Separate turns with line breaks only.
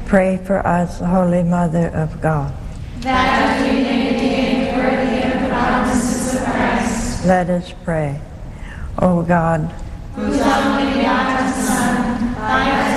Pray for us, Holy Mother of God.
That we may be worthy of the promises of Christ.
Let us pray. O God,
whose only begotten Son, by